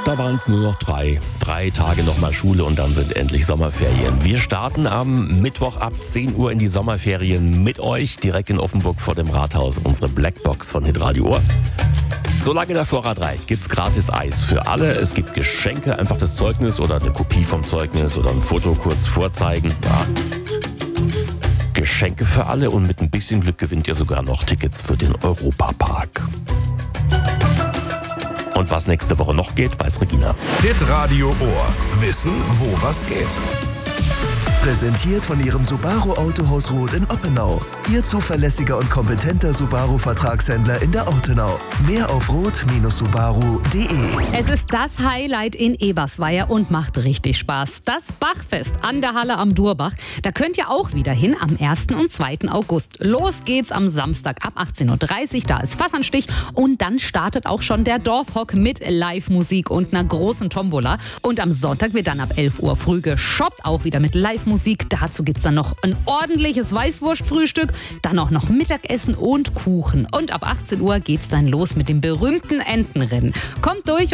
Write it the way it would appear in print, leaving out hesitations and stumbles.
Da waren es nur noch 3 Tage nochmal Schule und dann sind endlich Sommerferien. Wir starten am Mittwoch ab 10 Uhr in die Sommerferien mit euch. Direkt in Offenburg vor dem Rathaus. Unsere Blackbox von Hitradio Ohr. Solange der Vorrat reicht, gibt's gratis Eis für alle. Es gibt Geschenke, einfach das Zeugnis oder eine Kopie vom Zeugnis oder ein Foto kurz vorzeigen. Ja. Geschenke für alle und mit ein bisschen Glück gewinnt ihr sogar noch Tickets für den Europapark. Und was nächste Woche noch geht, weiß Regina. Hitradio Ohr. Wissen, wo was geht. Präsentiert von Ihrem Subaru Autohaus Roth in Oppenau. Ihr zuverlässiger und kompetenter Subaru-Vertragshändler in der Ortenau. Mehr auf roth-subaru.de. Es ist das Highlight in Ebersweier und macht richtig Spaß. Das Bachfest an der Halle am Durbach. Da könnt ihr auch wieder hin am 1. und 2. August. Los geht's am Samstag ab 18.30 Uhr. Da ist Fassanstich und dann startet auch schon der Dorfhock mit Live-Musik und einer großen Tombola. Und am Sonntag wird dann ab 11 Uhr früh geshoppt, auch wieder mit Live-Musik. Dazu gibt's dann noch ein ordentliches Weißwurstfrühstück, dann auch noch Mittagessen und Kuchen. Und ab 18 Uhr geht's dann los mit dem berühmten Entenrennen. Kommt durch